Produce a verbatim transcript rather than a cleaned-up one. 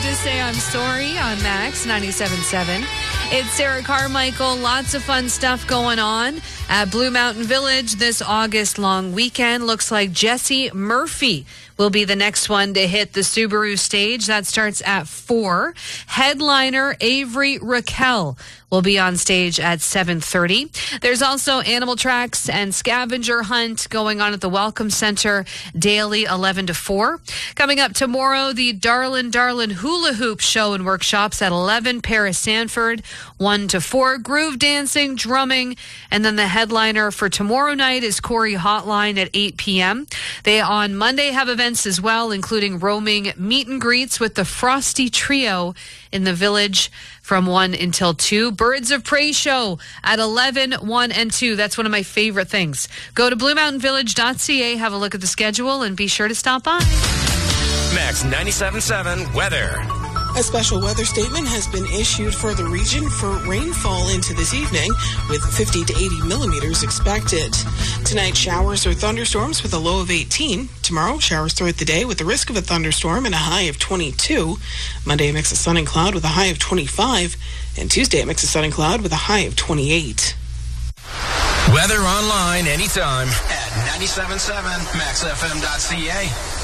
to Say I'm Sorry on Max ninety-seven point seven. It's Sarah Carmichael. Lots of fun stuff going on at Blue Mountain Village this August long weekend. Looks like Jesse Murphy will be the next one to hit the Subaru stage. That starts at four. Headliner Avery Raquel will be on stage at seven thirty. There's also animal tracks and scavenger hunt going on at the Welcome Center daily eleven to four. Coming up tomorrow, the Darlin' Darlin' Hula Hoop Show and Workshops at eleven. Paris Sanford, one to four. Groove dancing, drumming, and then the headliner for tomorrow night is Corey Hotline at eight p.m. They on Monday have events as well, including roaming meet and greets with the Frosty Trio in the Village from one until two. Birds of Prey show at eleven, one, and two. That's one of my favorite things. Go to blue mountain village dot c a, have a look at the schedule, and be sure to stop by. Max ninety-seven point seven weather. A special weather statement has been issued for the region for rainfall into this evening, with fifty to eighty millimeters expected. Tonight, showers or thunderstorms with a low of eighteen. Tomorrow, showers throughout the day with the risk of a thunderstorm and a high of twenty-two. Monday, a mix of sun and cloud with a high of twenty-five. And Tuesday, a mix of sun and cloud with a high of twenty-eight. Weather online anytime at ninety-seven point seven max f m dot c a.